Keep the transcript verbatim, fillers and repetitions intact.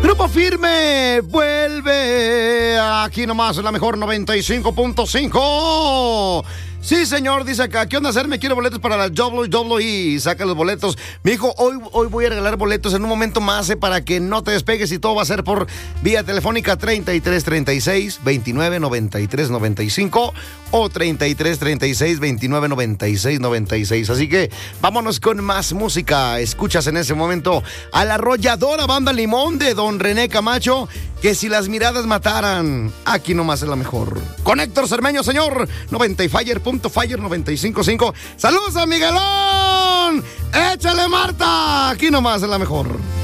Grupo Firme vuelve aquí nomás en la mejor noventa y cinco punto cinco. Sí, señor, dice acá, ¿qué onda hacer? Me quiero boletos para la doble u doble u E. Saca los boletos. Mi hijo, hoy, hoy voy a regalar boletos en un momento más eh, para que no te despegues y todo va a ser por vía telefónica treinta y tres treinta y seis veintinueve noventa y tres noventa y cinco o treinta y tres treinta y seis veintinueve noventa y seis noventa y seis. Así que vámonos con más música. Escuchas en ese momento a la arrolladora Banda Limón de Don René Camacho, que si las miradas mataran, aquí nomás es la mejor. Con Héctor Cermeño, señor, noventa y Fire, punto Fire noventa y cinco punto cinco. ¡Saludos a Miguelón! ¡Échale, Marta! Aquí nomás es la mejor.